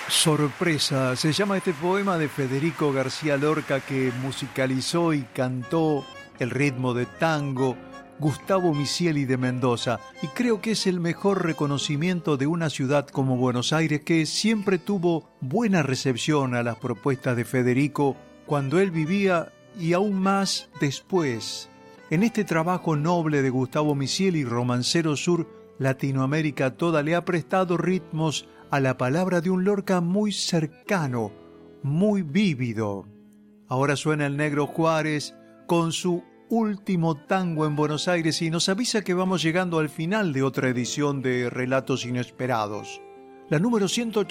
Sorpresa, se llama este poema de Federico García Lorca que musicalizó y cantó el ritmo de tango Gustavo Misieli de Mendoza, y creo que es el mejor reconocimiento de una ciudad como Buenos Aires, que siempre tuvo buena recepción a las propuestas de Federico cuando él vivía y aún más después. En este trabajo noble de Gustavo Misieli, Romancero Sur, Latinoamérica toda le ha prestado ritmos a la palabra de un Lorca muy cercano, muy vívido. Ahora suena el Negro Juárez con su último tango en Buenos Aires y nos avisa que vamos llegando al final de otra edición de Relatos Inesperados, la número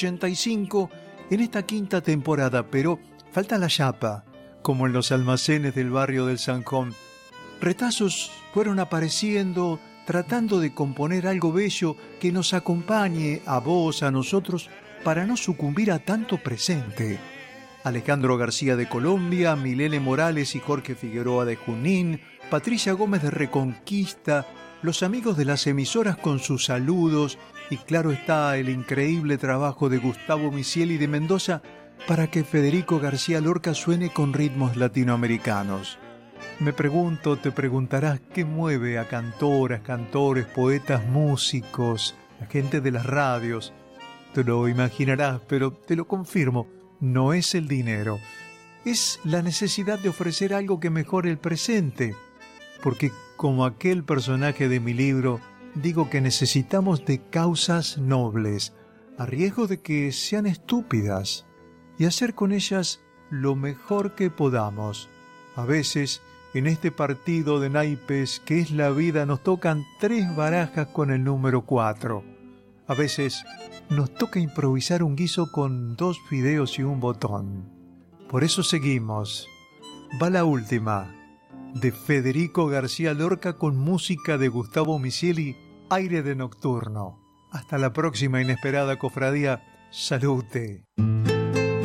185 en esta quinta temporada, pero falta la chapa, como en los almacenes del barrio del Zanjón. Retazos fueron apareciendo tratando de componer algo bello que nos acompañe a vos, a nosotros, para no sucumbir a tanto presente. Alejandro García de Colombia, Milene Morales y Jorge Figueroa de Junín, Patricia Gómez de Reconquista, los amigos de las emisoras con sus saludos y claro está el increíble trabajo de Gustavo Misieli de Mendoza para que Federico García Lorca suene con ritmos latinoamericanos. Me pregunto, te preguntarás, ¿qué mueve a cantoras, cantores, poetas, músicos, la gente de las radios? Te lo imaginarás, pero te lo confirmo, no es el dinero. Es la necesidad de ofrecer algo que mejore el presente. Porque, como aquel personaje de mi libro, digo que necesitamos de causas nobles, a riesgo de que sean estúpidas, y hacer con ellas lo mejor que podamos. A veces, en este partido de naipes que es la vida, nos tocan 3 barajas con el número 4. A veces nos toca improvisar un guiso con 2 fideos y un botón. Por eso seguimos. Va la última, de Federico García Lorca con música de Gustavo Misieli, Aire de Nocturno. Hasta la próxima inesperada cofradía. Salute.